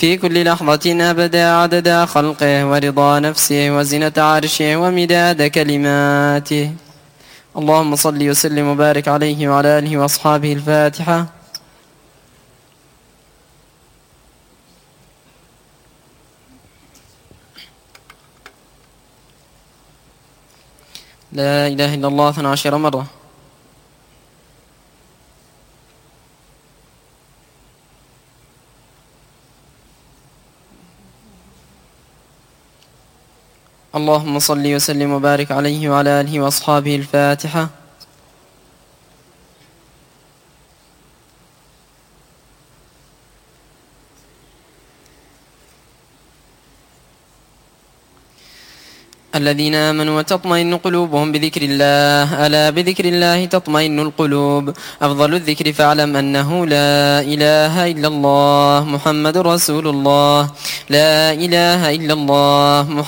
في كل لحظة أبدا عدد خلقه ورضا نفسه وزنة عرشه ومداد كلماته. اللهم صل وسلم وبارك عليه وعلى آله وأصحابه. الفاتحة. لا إله إلا الله 12 مرة. اللهم صل وسلم وبارك عليه وعلى آله وأصحابه. الفاتحة. الذين آمنوا وتطمئن قلوبهم بذكر الله، ألا بذكر الله تطمئن القلوب. أفضل الذكر فاعلم أنه لا إله إلا الله محمد رسول الله. لا إله إلا الله محمد